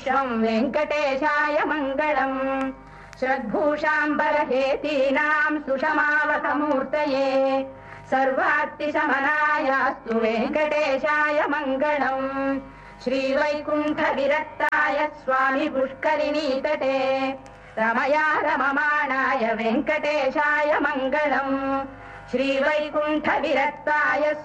विश्वम् वेङ्कटेशाय मङ्गलम् श्रद्भूषाम्बरहेतीनाम् सुषमावसमूर्तये सर्वार्तिशमनायास्तु वेङ्कटेशाय मङ्गलम् श्रीवैकुण्ठविरक्ताय स्वामी पुष्करिणीतटे रमया रममाणाय वेङ्कटेशाय मङ्गलम् श्रीवैकुण्ठविरक्ताय